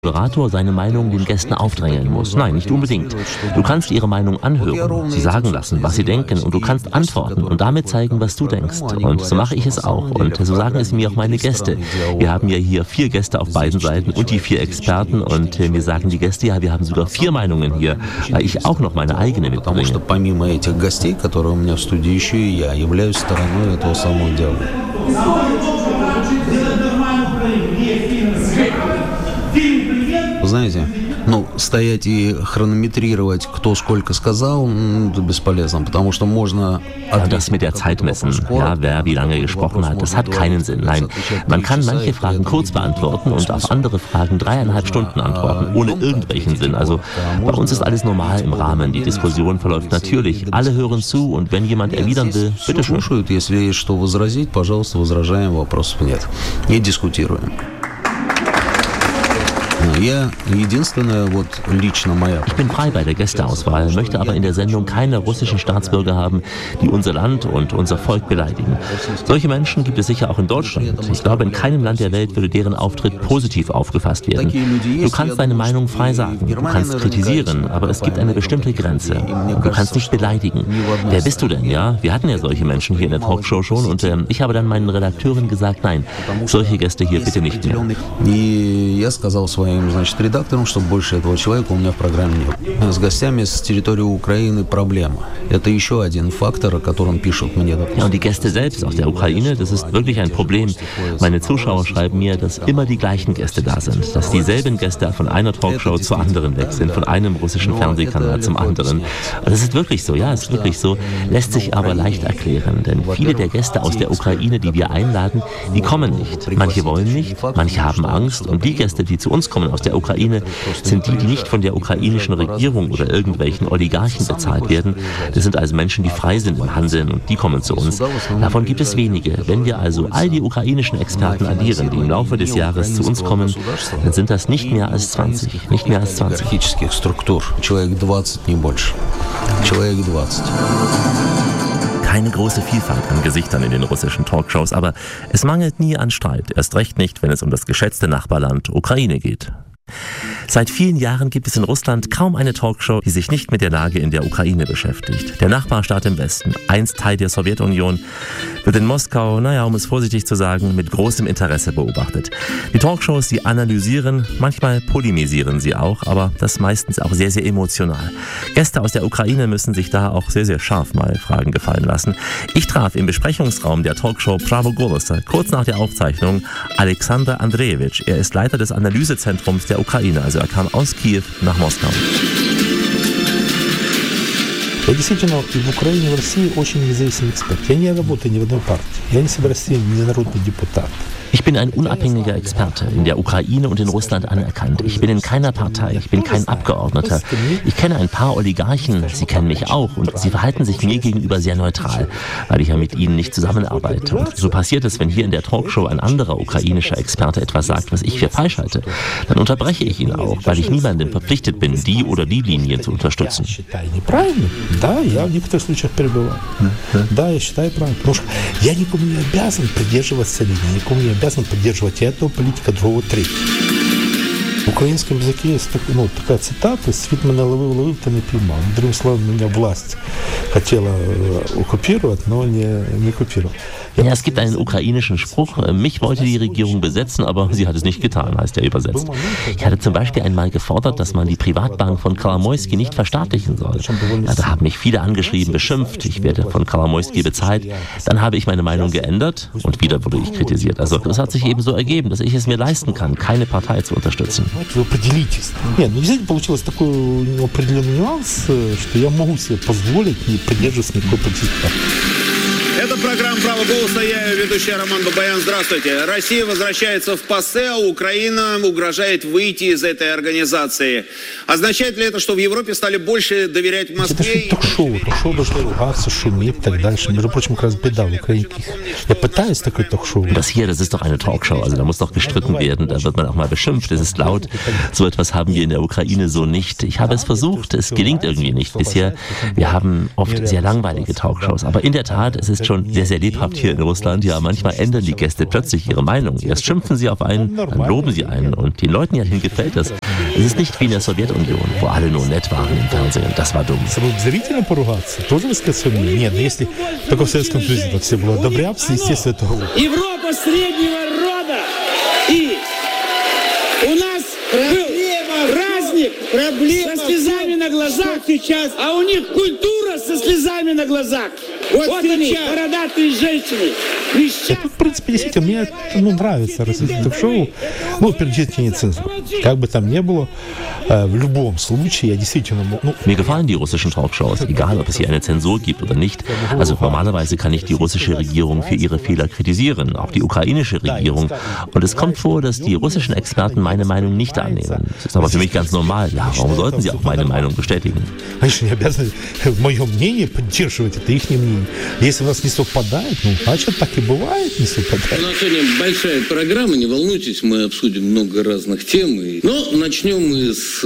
Moderator seine Meinung den Gästen aufdrängeln muss. Nein, nicht unbedingt. Du kannst ihre Meinung anhören, sie sagen lassen, was sie denken und du kannst antworten und damit zeigen, was du denkst. Und so mache ich es auch und so sagen es mir auch meine Gäste. Wir haben ja hier 4 Gäste auf beiden Seiten und die 4 Experten und mir sagen die Gäste, ja, wir haben sogar 4 Meinungen hier, weil ich auch noch meine eigene mitbringe. Знаете, стоять и хронометрировать, кто сколько сказал, это бесполезно, потому что можно... Das mit der Zeit messen, ja, wer wie lange gesprochen hat, das hat keinen Sinn. Nein, man kann manche Fragen kurz beantworten und auf andere Fragen 3,5 Stunden antworten, ohne irgendwelchen Sinn. Also bei uns ist alles normal im Rahmen, die Diskussion verläuft natürlich, alle hören zu und wenn jemand erwidern will, bitteschön. Если есть что возразить, пожалуйста, возражаем, вопросов нет. Не дискутируем. Ich bin frei bei der Gästeauswahl, möchte aber in der Sendung keine russischen Staatsbürger haben, die unser Land und unser Volk beleidigen. Solche Menschen gibt es sicher auch in Deutschland. Ich glaube, in keinem Land der Welt würde deren Auftritt positiv aufgefasst werden. Du kannst deine Meinung frei sagen, du kannst kritisieren, aber es gibt eine bestimmte Grenze. Und du kannst nicht beleidigen. Wer bist du denn, ja? Wir hatten ja solche Menschen hier in der Talkshow schon und ich habe dann meinen Redakteuren gesagt, nein, solche Gäste hier bitte nicht mehr. Редакторам, чтобы больше этого человека у меня в программе нет. С гостями с территории Украины проблема. Это еще один фактор, о котором пишут мне. Ja, und die Gäste selbst aus der Ukraine, das ist wirklich ein Problem. Meine Zuschauer schreiben mir, dass immer die gleichen Gäste da sind, dass dieselben Gäste von einer Talkshow zur anderen weg sind, von einem russischen Fernsehkanal zum anderen. Das ist wirklich so, ja, ist wirklich so, lässt sich aber leicht erklären, denn viele der Gäste aus der Ukraine, die wir einladen, die kommen nicht. Manche wollen nicht, manche haben Angst und die Gäste, die zu uns kommen aus der Ukraine, sind die nicht von der ukrainischen Regierung oder irgendwelchen Oligarchen bezahlt werden. Das sind also Menschen, die frei sind im Handeln und die kommen zu uns. Davon gibt es wenige. Wenn wir also all die ukrainischen Experten addieren, die im Laufe des Jahres zu uns kommen, dann sind das nicht mehr als 20. Nicht mehr als 20. Keine große Vielfalt an Gesichtern in den russischen Talkshows, aber es mangelt nie an Streit. Erst recht nicht, wenn es um das geschätzte Nachbarland Ukraine geht. Seit vielen Jahren gibt es in Russland kaum eine Talkshow, die sich nicht mit der Lage in der Ukraine beschäftigt. Der Nachbarstaat im Westen, einst Teil der Sowjetunion, wird in Moskau, um es vorsichtig zu sagen, mit großem Interesse beobachtet. Die Talkshows, die analysieren, manchmal polemisieren sie auch, aber das meistens auch sehr, sehr emotional. Gäste aus der Ukraine müssen sich da auch sehr, sehr scharf mal Fragen gefallen lassen. Ich traf im Besprechungsraum der Talkshow Pravo Golosa kurz nach der Aufzeichnung Alexander Andrejewitsch. Er ist Leiter des Analysezentrums der Ukraine, also er kam aus Kiew nach Moskau. Я действительно в Украине, в России очень независимый эксперт. Я не работаю ни в одной партии. Я не собираюсь ни народный депутат. Ich bin ein unabhängiger Experte, in der Ukraine und in Russland anerkannt. Ich bin in keiner Partei, ich bin kein Abgeordneter. Ich kenne ein paar Oligarchen, sie kennen mich auch und sie verhalten sich mir gegenüber sehr neutral, weil ich ja mit ihnen nicht zusammenarbeite. Und so passiert es, wenn hier in der Talkshow ein anderer ukrainischer Experte etwas sagt, was ich für falsch halte, dann unterbreche ich ihn auch, weil ich niemandem verpflichtet bin, die oder die Linie zu unterstützen. Да, я в некоторых случаях перебиваю. Да, я считаю правильно. Потому что я никому не обязан придерживаться линии, никому не обязан поддерживать этого политика, другого, третьего. В украинском языке есть такая цитата: «Світ мене ловив, та не піймав». Другим словом, меня власть хотела оккупировать, но не оккупировала. Ja, es gibt einen ukrainischen Spruch, mich wollte die Regierung besetzen, aber sie hat es nicht getan, heißt er übersetzt. Ich hatte zum Beispiel einmal gefordert, dass man die Privatbank von Kolomoisky nicht verstaatlichen soll. Ja, da haben mich viele angeschrieben, beschimpft, ich werde von Kolomoisky bezahlt. Dann habe ich meine Meinung geändert und wieder wurde ich kritisiert. Also das hat sich eben so ergeben, dass ich es mir leisten kann, keine Partei zu unterstützen. Вы определитесь. Нет, действительно получилось такой определенный нюанс, что я могу себе позволить не придерживаться никакой политической партии. Это программа «Право голоса». Я ее ведущий Роман Бабаян. Здравствуйте. Россия возвращается в ПАСЕ, а Украина угрожает выйти из этой организации. Означает ли это, что в Европе стали больше доверять Москве? Это ток-шоу. Ток-шоу должно ругаться, шуметь и так дальше. Между прочим, как раз беда в Украине. Я пытаюсь такое ток-шоу. Das hier, das ist doch eine Talkshow. Also da muss doch gestritten werden. Da wird man auch mal beschimpft. Es ist laut. So etwas haben wir in der Ukraine so nicht. Ich habe es versucht. Es gelingt irgendwie nicht bisher. Wir haben oft sehr langweilige Talkshows. Aber in der Tat, es ist schon sehr, sehr lebhaft hier in Russland. Ja, manchmal ändern die Gäste plötzlich ihre Meinung. Erst schimpfen sie auf einen, dann loben sie einen und den Leuten ja gefällt das. Es ist nicht wie in der Sowjetunion, wo alle nur nett waren im Fernsehen. Das war dumm. Европа среднего рода. И у нас был праздник со слезами на глазах сейчас, а у них культура со слезами на глазах. Вот они, бородатые женщины. Это, в принципе, действительно, мне нравится российское ток-шоу. Ну, перечисление цензуры. Как бы там ни было, в любом случае, я действительно... Mir gefallen die russischen Talkshows, egal ob es hier eine Zensur gibt oder nicht. Also normalerweise kann ich die russische Regierung für ihre Fehler kritisieren, auch die ukrainische Regierung. Und es kommt vor, dass die russischen Experten meine Meinung nicht annehmen. Das ist aber für mich ganz normal. Ja, warum sollten sie auch meine Meinung bestätigen? Конечно, не обязаны мое мнение поддерживать, это их мнение. Если у нас не совпадает, ну, значит, так и бывает, не совпадает. У нас сегодня большая программа, не волнуйтесь, мы обсудим много разных тем. Но начнем мы с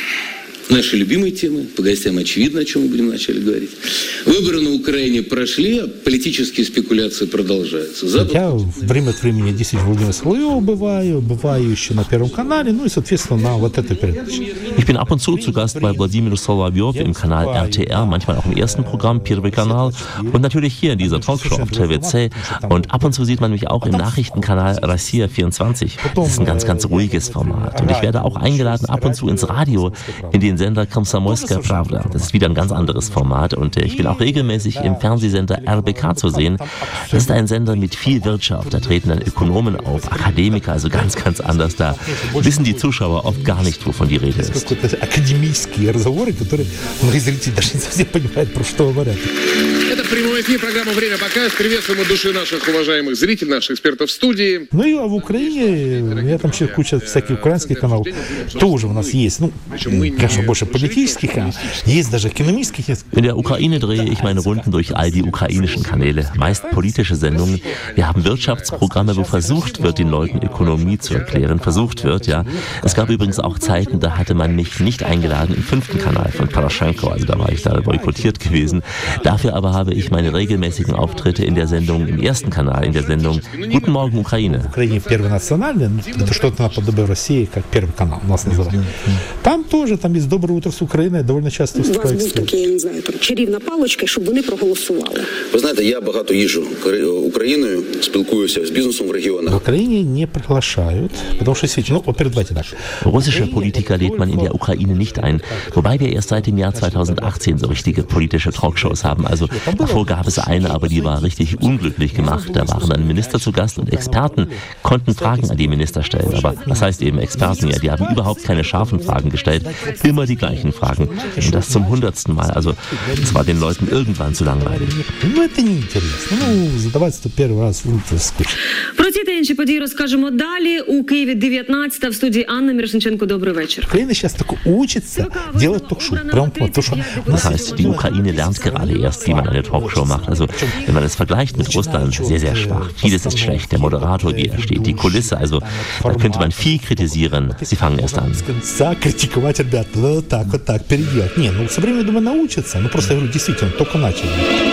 нашей любимой темы. По гостям очевидно, о чем мы будем вначале говорить. Выборы на Украине прошли, а политические спекуляции продолжаются. Я время от времени действительно Владимир Соловьев бываю еще на Первом канале, ну и, соответственно, на вот этой передаче. Ich bin ab und zu Gast bei Wladimir Solowjow im Kanal RTR, manchmal auch im ersten Programm, Первый Kanal und natürlich hier in dieser Talkshow auf TVC. Und ab und zu sieht man mich auch im Nachrichtenkanal Россия 24. Das ist ein ganz, ganz ruhiges Format. Und ich werde auch eingeladen ab und zu ins Radio, in den Sender Komsomolskaja Prawda. Das ist wieder ein ganz anderes Format und ich bin auch regelmäßig im Fernsehsender RBK zu sehen. Das ist ein Sender mit viel Wirtschaft. Da treten dann Ökonomen auf, Akademiker, also ganz, ganz anders. Da wissen die Zuschauer oft gar nicht, wovon die Rede ist. Академические разговоры, которые многие зрители даже не совсем понимают, про что говорят. Это прямой эфир, программа «Время покажет». Приветствуем от души наших уважаемых зрителей, наших экспертов в студии. Ну и в Украине, у меня там куча всяких украинских каналов, тоже у нас есть. Ну, конечно, больше политических, а есть даже экономических. In der Ukraine drehe ich meine Runden durch all die ukrainischen Kanäle, meist politische Sendungen. Wir haben Wirtschaftsprogramme, wo versucht wird, den Leuten Ökonomie zu erklären. Versucht wird, ja. Es gab übrigens auch Zeiten, da hatte man mich nicht eingeladen im 5. Kanal von Poroschenko, also da war ich da boykottiert gewesen. Dafür aber habe ich meine regelmäßigen Auftritte in der Sendung im 1. Kanal, in der Sendung Guten Morgen Ukraine. В Украине Первый национальный, это что-то наподобие России, как Первый канал у нас называют. Там тоже, там есть Доброе утро с Украины, довольно часто выступают. У вас був такий, я не знаю, там, чарівна паличка, щоб вони проголосували. Ви знаєте, я багато їжджу Україною, спілкуюся з бізнесом в регіонах. В Украине не приглашают, потому что действительно, ну, во-первых, давайте так. Russische Politiker lädt man in der Ukraine nicht ein, wobei wir erst seit dem Jahr 2018 so richtige politische Talkshows haben. Also davor gab es eine, aber die war richtig unglücklich gemacht. Da waren dann Minister zu Gast und Experten konnten Fragen an die Minister stellen. Aber was heißt eben Experten? Ja, die haben überhaupt keine scharfen Fragen gestellt, immer die gleichen Fragen. Und das zum 100. Mal. Also das war den Leuten irgendwann zu langweilig. Ну, это неинтересно. Ну, задавать это первый раз, это скучно. Про ці та інші події розкажемо далі. У Києві 19-та в студії Анна Мірошниченко. Добрий вечір. Украина сейчас только учится делать ток-шоу. Прям то, что... Das heißt, die Ukraine lernt gerade erst, wie man eine Talkshow macht. Also wenn man es vergleicht mit Russland, sehr, sehr schwach. Vieles ist schlecht. Der Moderator, wie er steht, die Kulisse. Also da könnte man viel kritisieren. Sie fangen erst an. Критиковать, ребята, вот так, переделать. Не, ну со временем, думаю, научатся. Ну просто, я говорю, действительно, только начали.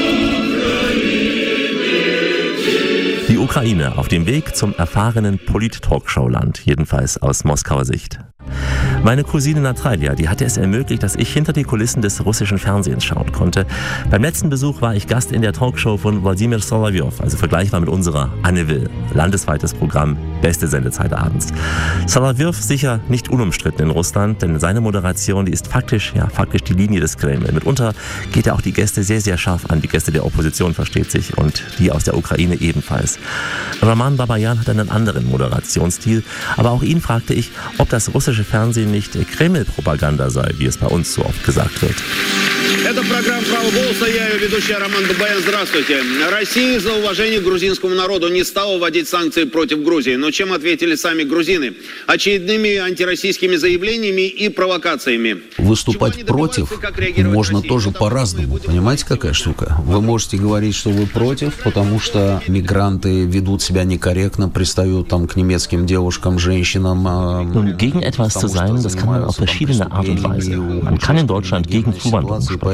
Die Ukraine auf dem Weg zum erfahrenen Polit-Talkshow-Land, jedenfalls aus Moskauer Sicht. Meine Cousine Natalia, die hatte es ermöglicht, dass ich hinter die Kulissen des russischen Fernsehens schauen konnte. Beim letzten Besuch war ich Gast in der Talkshow von Wladimir Solowjow, also vergleichbar mit unserer Anne Will. Landesweites Programm, beste Sendezeit abends. Solowjow sicher nicht unumstritten in Russland, denn seine Moderation, die ist faktisch die Linie des Kreml. Mitunter geht er auch die Gäste sehr, sehr scharf an. Die Gäste der Opposition, versteht sich, und die aus der Ukraine ebenfalls. Roman Babayan hat einen anderen Moderationsstil, aber auch ihn fragte ich, ob das russische Fernsehen nicht Kreml-Propaganda sei, wie es bei uns so oft gesagt wird. Это программа «Право голоса», я ее ведущая Роман Бабаян. Здравствуйте. Россия за уважение к грузинскому народу не стала вводить санкции против Грузии. Но чем ответили сами грузины? Очередными антироссийскими заявлениями и провокациями. Выступать против можно тоже по-разному. Понимаете, какая штука? Вы можете говорить, что вы против, потому что мигранты ведут себя некорректно, пристают там к немецким девушкам, женщинам. Nun, gegen etwas zu sein, das kann man auf verschiedene Art und Weise. Man kann in Deutschland gegen Zuwanderung sprechen.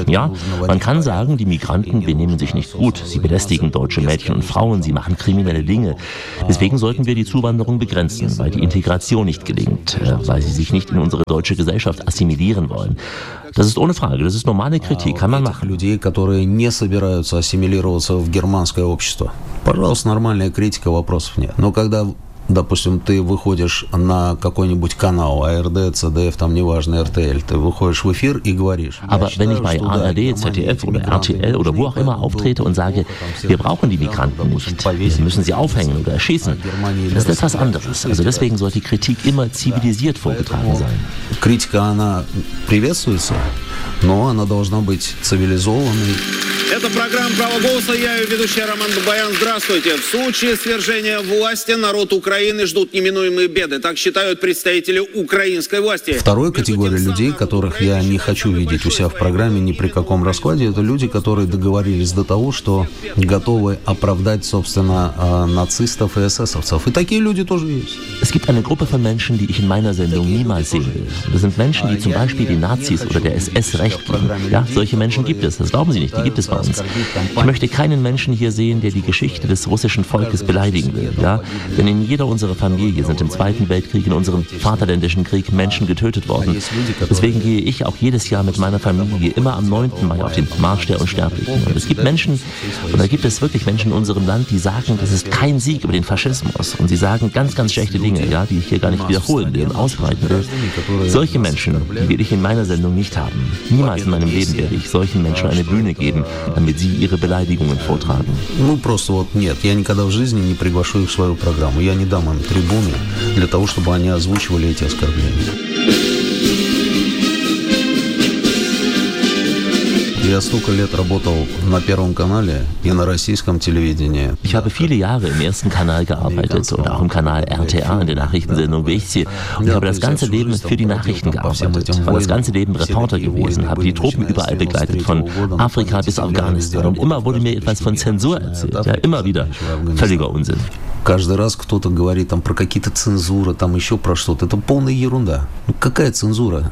Ja, man kann sagen, die Migranten benehmen sich nicht gut. Sie belästigen deutsche Mädchen und Frauen, sie machen kriminelle Dinge. Deswegen sollten wir die Zuwanderung begrenzen, weil die Integration nicht gelingt, weil sie sich nicht in unsere deutsche Gesellschaft assimilieren wollen. Das ist ohne Frage, das ist normale Kritik, kann man machen. Людей, которые не собираются ассимилироваться в германское общество. Пожалуйста, нормальная критика, вопросов нет. Но когда, допустим, ты выходишь на какой-нибудь канал, ARD, ZDF, там неважно, RTL, ты выходишь в эфир и говоришь. Aber wenn ich bei ARD, ZDF oder RTL oder wo auch immer auftrete und sage, wir brauchen die Migranten nicht, wir müssen sie aufhängen oder erschießen, das ist etwas anderes. Also deswegen sollte die Kritik immer zivilisiert vorgetragen sein. Критика, она приветствуется, но она должна быть цивилизованной. Это программа «Право голоса». Я ее ведущий Роман Бабаян. Здравствуйте. В случае свержения власти народ Украины ждут неминуемые беды. Так считают представители украинской власти. Второй категория людей, которых я не хочу видеть у себя в программе ни при каком раскладе, это люди, которые договорились до того, что готовы оправдать, собственно, нацистов и эсэсовцев. И такие люди тоже есть. Es gibt eine Gruppe von Menschen, die ich in meiner Sendung niemals sehen will. Das sind Menschen, die zum Beispiel den Nazis oder der SS recht geben. Ja, solche Menschen gibt es. Das glauben Sie nicht. Die gibt es bei uns. Ich möchte keinen Menschen hier sehen, der die Geschichte des russischen Volkes beleidigen will. Ja? Denn in jeder unserer Familie sind im Zweiten Weltkrieg, in unserem Vaterländischen Krieg Menschen getötet worden. Deswegen gehe ich auch jedes Jahr mit meiner Familie immer am 9. Mai auf den Marsch der Unsterblichen. Und es gibt Menschen, oder gibt es wirklich Menschen in unserem Land, die sagen, das ist kein Sieg über den Faschismus. Und sie sagen ganz, ganz schlechte Dinge, ja, die ich hier gar nicht wiederholen will und ausbreiten will. Solche Menschen, die will ich in meiner Sendung nicht haben. Niemals in meinem Leben werde ich solchen Menschen eine Bühne geben, damit sie ihre Beleidigungen vortragen. Ну, просто вот нет. Я никогда в жизни не приглашу их в свою программу. Я не дам им трибуны для того, чтобы они озвучивали эти оскорбления. Я столько лет работал на Первом канале и на российском телевидении. Ich habe viele Jahre im ersten Kanal gearbeitet und auch im Kanal RTA in der Nachrichtensendung Wichti. Und ich habe das ganze Leben für die Nachrichten gearbeitet. War das ganze Leben Reporter gewesen, habe die Truppen überall begleitet, von Afrika bis Afghanistan. Und immer wurde mir etwas von Zensur erzählt. Ja, immer wieder. Völliger Unsinn. Каждый раз кто-то говорит там про какие-то цензуры, там еще про что-то. Это полная ерунда. Ну, какая цензура?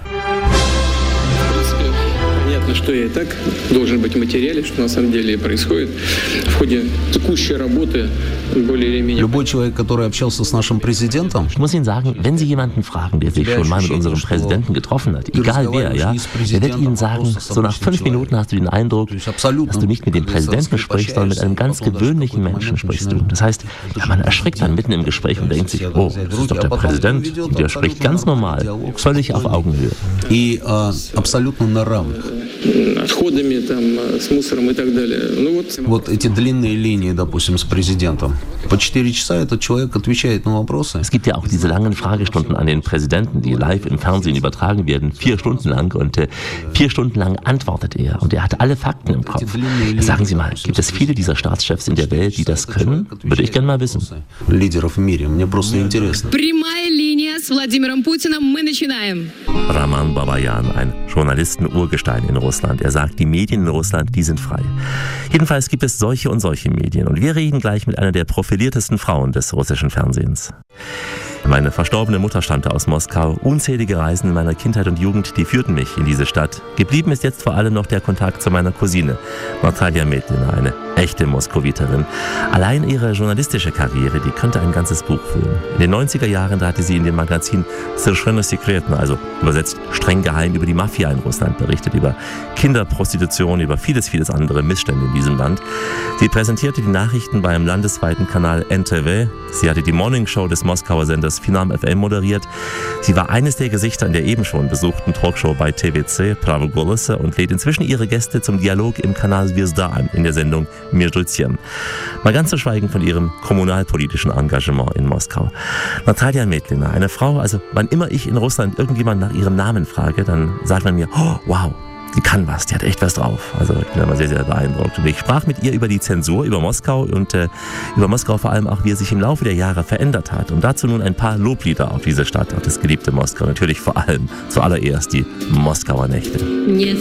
Что я и так должен быть в материале, что на самом деле происходит в ходе текущей работы более или менее. Любой человек, который общался с нашим президентом. Ich muss Ihnen sagen, wenn Sie jemanden fragen, der sich schon mal mit unserem Präsidenten getroffen hat, egal wer, ja, der wird Ihnen sagen, so nach 5 Minuten hast du den Eindruck, dass du nicht mit dem Präsidenten sprichst, sondern mit einem ganz gewöhnlichen Menschen sprichst du. Das heißt, ja, man erschrickt dann mitten im Gespräch und denkt sich, oh, das ist doch der Präsident, und der spricht ganz normal, völlig auf Augenhöhe. И абсолютно на равных. Отходами, там, с мусором и так далее. Ну, вот эти длинные линии, допустим, с президентом. По 4 часа этот человек отвечает на вопросы. Es gibt ja auch diese langen Fragestunden an den Präsidenten, die live im Fernsehen übertragen werden, 4 Stunden lang. Und 4 Stunden lang antwortet er. Und er hat alle Fakten im Kopf. Sagen Sie mal, gibt es viele dieser Staatschefs in der Welt, die das können? Würde ich gerne mal wissen. Лидеров в мире. Мне просто интересно. Прямая линия с Владимиром Путиным. Мы начинаем. Roman Babayan, ein Journalisten-Urgestein in Russland. Er sagt, die Medien in Russland, die sind frei. Jedenfalls gibt es solche und solche Medien. Und wir reden gleich mit einer der profiliertesten Frauen des russischen Fernsehens. Meine verstorbene Mutter stammte aus Moskau. Unzählige Reisen in meiner Kindheit und Jugend, die führten mich in diese Stadt. Geblieben ist jetzt vor allem noch der Kontakt zu meiner Cousine, Natalia Metlina, eine echte Moskowiterin. Allein ihre journalistische Karriere, die könnte ein ganzes Buch füllen. In den 90er Jahren, da hatte sie in dem Magazin Совершенно секретно, also übersetzt streng geheim, über die Mafia in Russland berichtet, über Kinderprostitution, über vieles, vieles andere Missstände in diesem Land. Sie präsentierte die Nachrichten beim landesweiten Kanal NTV. Sie hatte die Morningshow des Moskauer Senders Finam FM moderiert. Sie war eines der Gesichter in der eben schon besuchten Talkshow bei TVC, Право голоса, und lädt inzwischen ihre Gäste zum Dialog im Kanal Звезда ein, in der Sendung Между тем. Mal ganz zu schweigen von ihrem kommunalpolitischen Engagement in Moskau. Natalia Metlina, eine Frau, also wann immer ich in Russland irgendjemand nach ihrem Namen frage, dann sagt man mir, oh, wow, die kann was, die hat echt was drauf. Also ich bin immer sehr, sehr beeindruckt. Und ich sprach mit ihr über die Zensur, über Moskau und über Moskau vor allem auch, wie es sich im Laufe der Jahre verändert hat. Und dazu nun ein paar Loblieder auf diese Stadt, auf das geliebte Moskau. Natürlich vor allem, zuallererst die Moskauer Nächte. Не